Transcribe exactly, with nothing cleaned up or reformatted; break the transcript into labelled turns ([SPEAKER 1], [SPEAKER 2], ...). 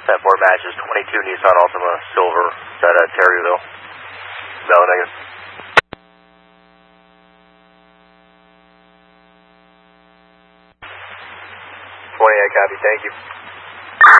[SPEAKER 1] ten four matches, twenty-two Nissan Altima Silver, is that at Terryville? Valid negative. twenty-eight copy, thank you.